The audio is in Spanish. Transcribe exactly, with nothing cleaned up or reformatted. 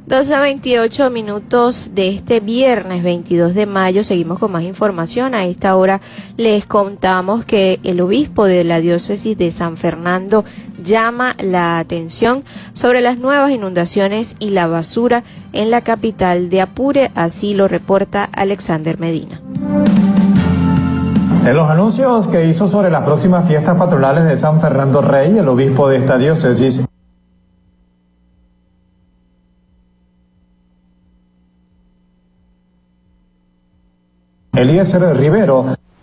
doce a veintiocho minutos de este viernes veintidós de mayo. Seguimos con más información. A esta hora les contamos que el obispo de la diócesis de San Fernando llama la atención sobre las nuevas inundaciones y la basura en la capital de Apure. Así lo reporta Alexander Medina. En los anuncios que hizo sobre las próximas fiestas patronales de San Fernando Rey, el obispo de esta diócesis, Eliezer Rivero,